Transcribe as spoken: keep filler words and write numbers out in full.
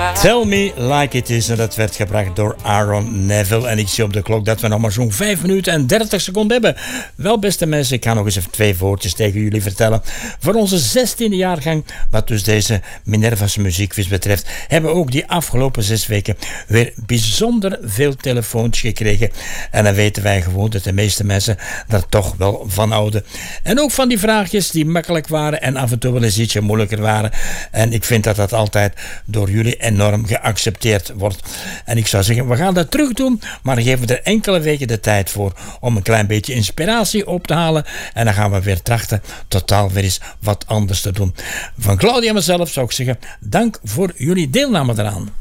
Tell Me Like It Is. En dat werd gebracht door Aaron Neville. En ik zie op de klok dat we nog maar zo'n vijf minuten en dertig seconden hebben. Wel, beste mensen, ik ga nog eens even twee woordjes tegen jullie vertellen. Voor onze zestiende jaargang, wat dus deze Minerva's muziekquiz betreft, hebben we ook die afgelopen zes weken weer bijzonder veel telefoontjes gekregen. En dan weten wij gewoon dat de meeste mensen daar toch wel van houden. En ook van die vraagjes die makkelijk waren en af en toe wel eens ietsje moeilijker waren. En ik vind dat dat altijd door jullie enorm geaccepteerd wordt. En ik zou zeggen, we gaan dat terug doen, maar geven we er enkele weken de tijd voor om een klein beetje inspiratie op te halen. En dan gaan we weer trachten totaal weer eens wat anders te doen. Van Claudia en mezelf zou ik zeggen, dank voor jullie deelname eraan.